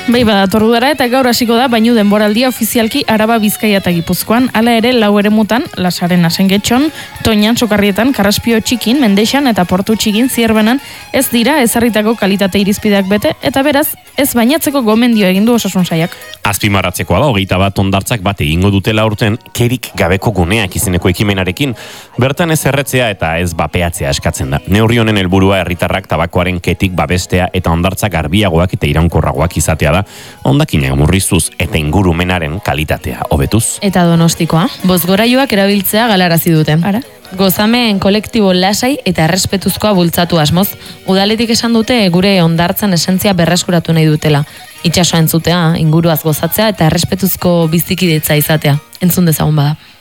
Bai badator udara eta gaur hasiko da bainu denboraldia ofizialki Araba, Bizkaia eta Gipuzkoan, hala ere lau eremutan, Lasaren Asengetxon, Toñan, Sokarrietan, Karraspio Txikin, Mendexan eta Portu Txikin Zierbenan ez dira ezarritako kalitate irizpideak bete eta beraz ez bainatzeko gomendio egin du Osasun Sailak. Azpimarratzekoa da 21 hondartzak bat egingo dutela aurten kerik gabeko guneak izeneko ekimenarekin, bertan ez erretzea eta ez bapeatzea eskatzen da. Neurri honen helburua herritarrak tabakoaren ketik babestea eta hondartzak garbiagoak eta iraunkorragoak izatea da, hondakinak murriztuz eta ingurumenaren kalitatea hobetuz. Eta Donostikoa, bozgorailuak erabiltzea galarazi dute. Ara? Gozamen kolektibo lasai eta errespetuzkoa bultzatu asmoz, udaletik esan dute gure hondartzan esentzia berreskuratu nahi dutela. Itsasoa entzutea, inguruaz gozatzea eta errespetuzko bizikidetza izatea. Entzun dezagun bada.